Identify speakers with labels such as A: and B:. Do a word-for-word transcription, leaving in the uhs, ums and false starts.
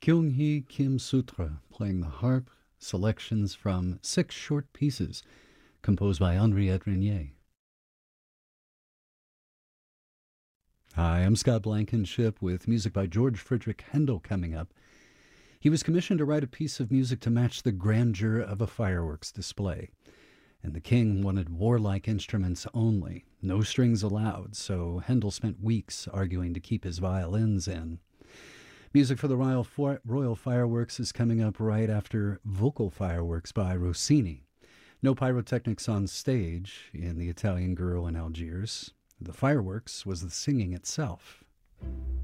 A: Kyung-hee Kim Sutra playing the harp, selections from six short pieces composed by Henriette Renier. Hi, I'm Scott Blankenship with music by George Friedrich Handel coming up. He was commissioned to write a piece of music to match the grandeur of a fireworks display. And the king wanted warlike instruments only, no strings allowed, so Handel spent weeks arguing to keep his violins in. Music for the Royal, Royal Fireworks is coming up right after Vocal Fireworks by Rossini. No pyrotechnics on stage in The Italian Girl in Algiers. The fireworks was the singing itself.